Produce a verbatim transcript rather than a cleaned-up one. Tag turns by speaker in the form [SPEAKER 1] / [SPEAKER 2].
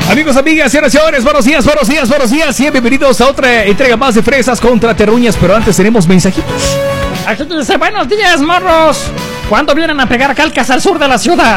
[SPEAKER 1] Amigos, amigas, señoras y señores, buenos días, buenos días, buenos días. Y bienvenidos a otra entrega más de Fresas contra Terruñas. Pero antes tenemos mensajitos.
[SPEAKER 2] Aquí dice, buenos días, morros. ¿Cuándo vienen a pegar calcas al sur de la ciudad?